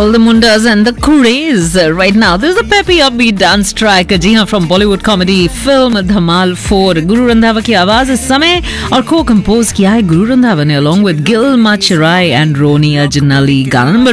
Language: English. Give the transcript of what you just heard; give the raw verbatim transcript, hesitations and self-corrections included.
Well, the Mundas and the Craze right now. This is a peppy upbeat dance track. जी हाँ, from Bollywood comedy film Dhamaal four. Guru Randhawa की आवाज इस समय और को कंपोज किया है गुरु रंधावा ने along with Gil Machirai and Roni Ajnali. गाना नंबर